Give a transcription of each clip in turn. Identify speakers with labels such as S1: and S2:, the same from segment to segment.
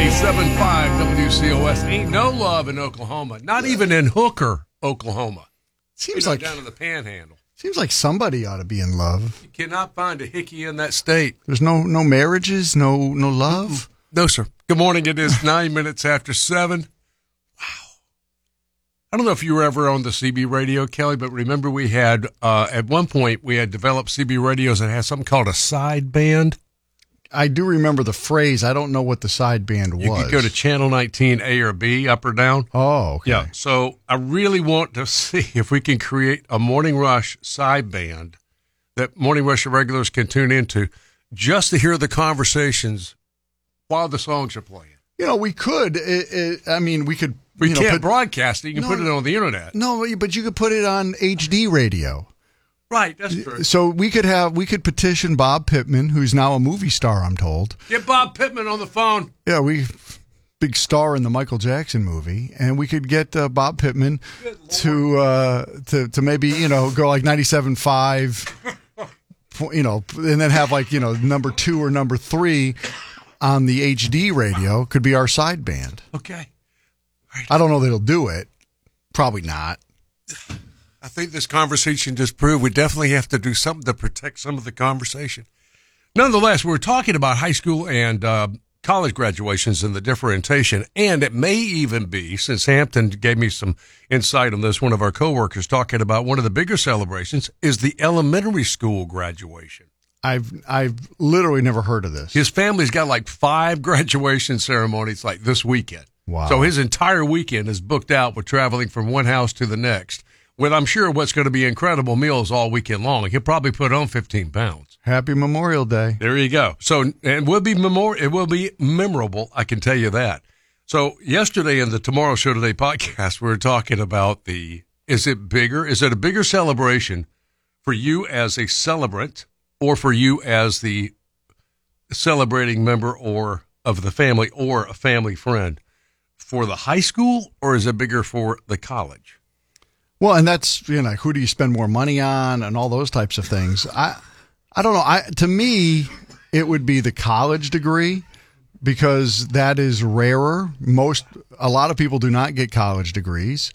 S1: 97.5 WCOS. Ain't no love in Oklahoma. Not even in Hooker, Oklahoma.
S2: Seems like
S1: down in the Panhandle.
S2: Seems like somebody ought to be in love.
S1: You cannot find a hickey in that state.
S2: There's no marriages, no love.
S1: No, sir. Good morning. It is 9 minutes after 7. Wow. I don't know if you were ever on the CB radio, Kelly, but remember we had, at one point, we had developed CB radios that had something called a sideband.
S2: I do remember the phrase. I don't know what the sideband was.
S1: You could go to channel 19, A or B, up or down.
S2: Oh, okay.
S1: Yeah. So I really want to see if we can create a Morning Rush sideband that Morning Rush regulars can tune into just to hear the conversations while the songs are playing.
S2: You know, we could. We could.
S1: We can't broadcast it. You can put it on the internet.
S2: No, but you could put it on HD radio.
S1: Right, that's true.
S2: So we could petition Bob Pittman, who's now a movie star, I'm told.
S1: Get Bob Pittman on the phone.
S2: Yeah, big star in the Michael Jackson movie, and we could get Bob Pittman to maybe go like 97.5, and then have number 2 or number 3 on the HD radio could be our sideband.
S1: Okay. Right.
S2: I don't know that he'll do it. Probably not.
S1: I think this conversation just proved we definitely have to do something to protect some of the conversation. Nonetheless, we're talking about high school and college graduations and the differentiation, and it may even be, since Hampton gave me some insight on this, one of our coworkers talking about one of the bigger celebrations is the elementary school graduation.
S2: I've literally never heard of this.
S1: His family's got like 5 graduation ceremonies like this weekend.
S2: Wow.
S1: So his entire weekend is booked out with traveling from one house to the next. With, I'm sure, what's going to be incredible meals all weekend long. He'll probably put on 15 pounds.
S2: Happy Memorial Day.
S1: There you go. So, and it will be memorable, I can tell you that. So, yesterday in the Tomorrow Show Today podcast, we were talking about is it a bigger celebration for you as a celebrant or for you as the celebrating member or of the family or a family friend? For the high school, or is it bigger for the college?
S2: Well, and that's, who do you spend more money on and all those types of things. I don't know. To me, it would be the college degree because that is rarer. A lot of people do not get college degrees.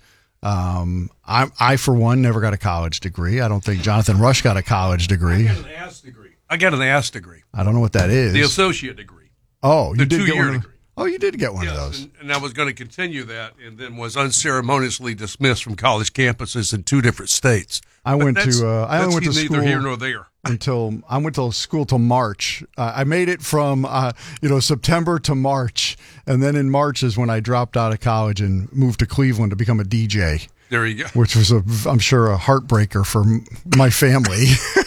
S2: I, for one, never got a college degree. I don't think Jonathan Rush got a college degree.
S1: I got an AS degree.
S2: I don't know what that is.
S1: The associate degree.
S2: Oh, you
S1: did get
S2: 2-year
S1: degree.
S2: Oh, you did get one of those.
S1: And I was going to continue that and then was unceremoniously dismissed from college campuses in 2 different states.
S2: I went to school.
S1: Neither here nor there.
S2: I went to school till March. I made it from September to March, and then in March is when I dropped out of college and moved to Cleveland to become a DJ.
S1: There you go.
S2: Which was I'm sure a heartbreaker for my family.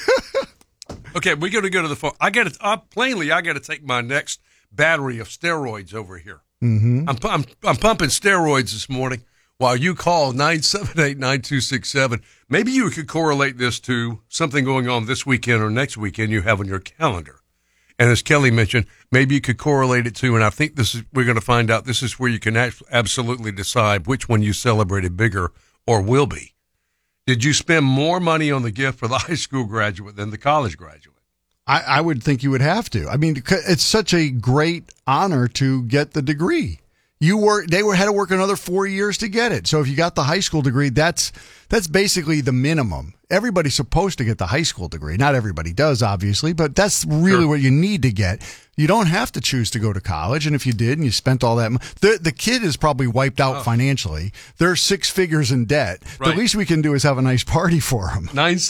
S1: Okay, we got to go to the phone. I got to take my next battery of steroids over here.
S2: Mm-hmm.
S1: I'm pumping steroids this morning while you call 978-9267. Maybe you could correlate this to something going on this weekend or next weekend you have on your calendar. And as Kelly mentioned, maybe you could correlate it to, and I think we're going to find out this is where you can absolutely decide which one you celebrated bigger or will be. Did you spend more money on the gift for the high school graduate than the college graduate?
S2: I would think you would have to. I mean, it's such a great honor to get the degree. They had to work another 4 years to get it. So if you got the high school degree, that's basically the minimum. Everybody's supposed to get the high school degree. Not everybody does, obviously, but that's really what you need to get. You don't have to choose to go to college, and if you did and you spent all that money, the kid is probably wiped out financially. They're 6 figures in debt. Right. The least we can do is have a nice party for them.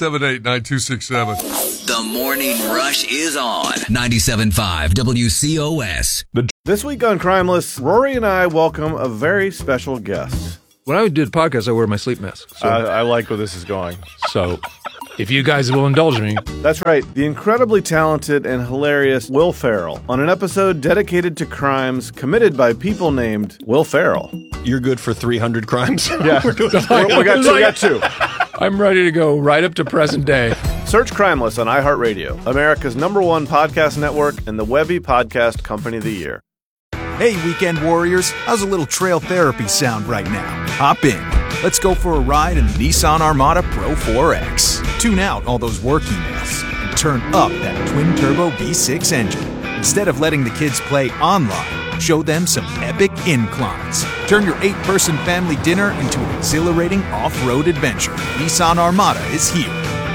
S1: 978-9267.
S3: The Morning Rush is on 97.5 WCOS.
S4: This week on Crimeless, Rory and I welcome a very special guest.
S5: When I do the podcast, I wear my sleep mask. So,
S4: I like where this is going.
S5: So, if you guys will indulge me.
S4: That's right. The incredibly talented and hilarious Will Ferrell on an episode dedicated to crimes committed by people named Will Ferrell.
S6: You're good for 300 crimes?
S4: Yeah. we got 2.
S5: I'm ready to go right up to present day.
S4: Search Crimeless on iHeartRadio, America's #1 podcast network and the Webby Podcast Company of the Year.
S7: Hey, weekend warriors, how's a little trail therapy sound right now? Hop in. Let's go for a ride in the Nissan Armada Pro 4X. Tune out all those work emails and turn up that twin-turbo V6 engine. Instead of letting the kids play online, Show them some epic inclines. Turn your 8-person family dinner into an exhilarating off-road adventure. Nissan Armada is here.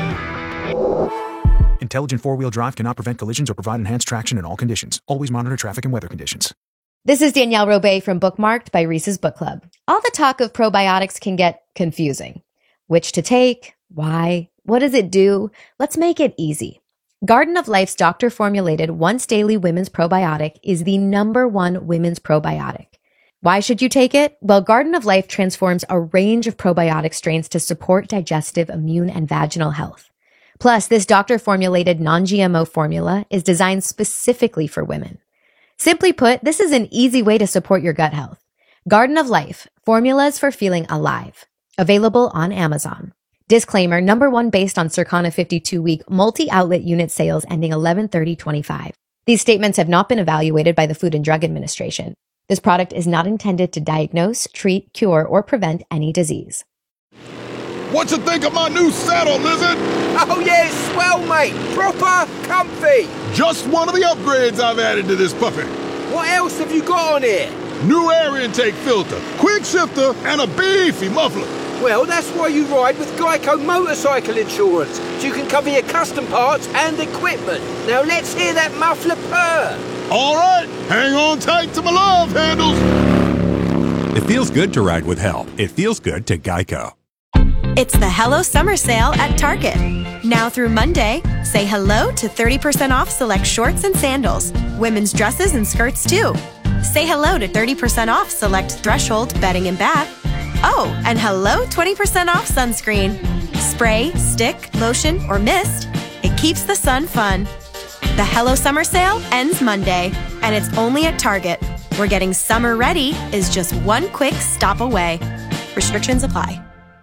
S7: Intelligent four-wheel drive cannot prevent collisions or provide enhanced traction in all conditions. Always monitor traffic and weather conditions.
S8: This is Danielle Robay from Bookmarked by Reese's Book Club. All the talk of probiotics can get confusing. Which to take? Why? What does it do? Let's make it easy. Garden of Life's doctor-formulated once-daily women's probiotic is the #1 women's probiotic. Why should you take it? Well, Garden of Life transforms a range of probiotic strains to support digestive, immune, and vaginal health. Plus, this doctor-formulated non-GMO formula is designed specifically for women. Simply put, this is an easy way to support your gut health. Garden of Life, formulas for feeling alive. Available on Amazon. Disclaimer, #1 based on Circana 52-week multi-outlet unit sales ending 11/30/25. These statements have not been evaluated by the Food and Drug Administration. This product is not intended to diagnose, treat, cure, or prevent any disease.
S9: What you think of my new saddle, Lizard?
S10: Oh yeah, it's swell, mate. Proper comfy.
S9: Just one of the upgrades I've added to this puppy.
S10: What else have you got on here?
S9: New air intake filter, quick shifter, and a beefy muffler.
S10: Well, that's why you ride with Geico Motorcycle Insurance, so you can cover your custom parts and equipment. Now let's hear that muffler purr.
S9: All right, hang on tight to my love handles.
S11: It feels good to ride with help. It feels good to Geico.
S12: It's the Hello Summer Sale at Target. Now through Monday, say hello to 30% off select shorts and sandals, women's dresses and skirts too. Say hello to 30% off select Threshold bedding and bath. Oh, and hello 20% off sunscreen. Spray, stick, lotion, or mist. It keeps the sun fun. The Hello Summer Sale ends Monday, and it's only at Target, where getting summer ready is just one quick stop away. Restrictions apply.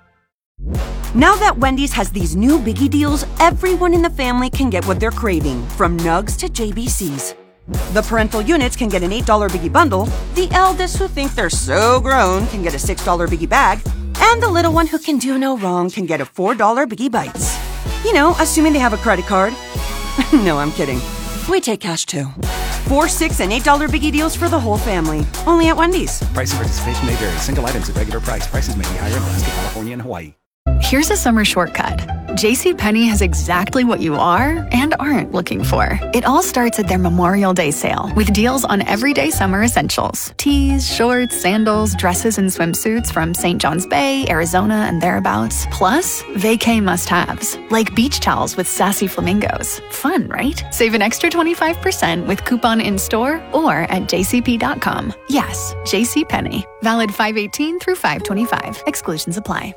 S13: Now that Wendy's has these new biggie deals, everyone in the family can get what they're craving, from nugs to JBCs. The parental units can get an $8 biggie bundle, the eldest who think they're so grown can get a $6 biggie bag, and the little one who can do no wrong can get a $4 biggie bites. You know, assuming they have a credit card. No, I'm kidding. We take cash too. 4, $6, and $8 biggie deals for the whole family. Only at Wendy's.
S14: Price and participation may vary. Single items at regular price. Prices may be higher in Alaska, California, and Hawaii.
S15: Here's a summer shortcut. JCPenney has exactly what you are and aren't looking for. It all starts at their Memorial Day sale with deals on everyday summer essentials. Tees, shorts, sandals, dresses, and swimsuits from St. John's Bay, Arizona, and thereabouts. Plus, vacay must-haves, like beach towels with sassy flamingos. Fun, right? Save an extra 25% with coupon in-store or at jcp.com. Yes, JCPenney. Valid 5/18 through 5/25. Exclusions apply.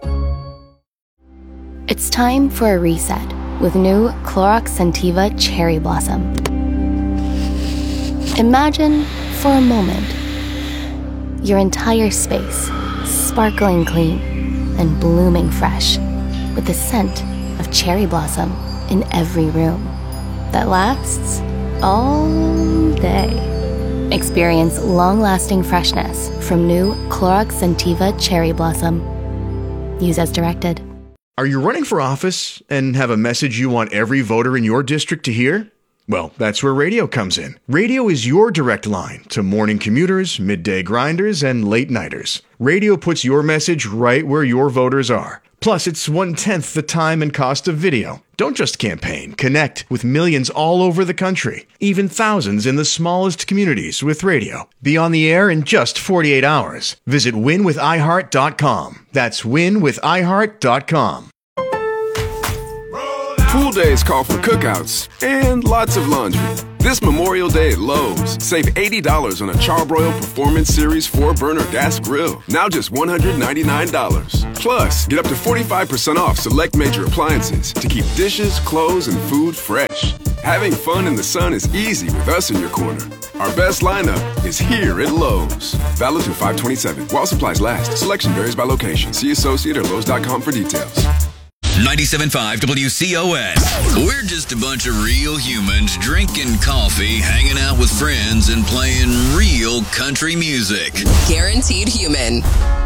S16: It's time for a reset with new Clorox Scentiva Cherry Blossom. Imagine, for a moment, your entire space sparkling clean and blooming fresh with the scent of cherry blossom in every room that lasts all day. Experience long-lasting freshness from new Clorox Scentiva Cherry Blossom. Use as directed.
S17: Are you running for office and have a message you want every voter in your district to hear? Well, that's where radio comes in. Radio is your direct line to morning commuters, midday grinders, and late nighters. Radio puts your message right where your voters are. Plus, it's 1/10 the time and cost of video. Don't just campaign. Connect with millions all over the country, even thousands in the smallest communities with radio. Be on the air in just 48 hours. Visit winwithiheart.com. That's winwithiheart.com.
S18: Pool days call for cookouts and lots of laundry. This Memorial Day at Lowe's, save $80 on a Charbroil Performance Series 4-burner gas grill. Now just $199. Plus, get up to 45% off select major appliances to keep dishes, clothes, and food fresh. Having fun in the sun is easy with us in your corner. Our best lineup is here at Lowe's. Valid through 5/27. While supplies last. Selection varies by location. See associate or Lowe's.com for details.
S3: 97.5 WCOS. We're just a bunch of real humans drinking coffee, hanging out with friends, and playing real country music.
S19: Guaranteed human.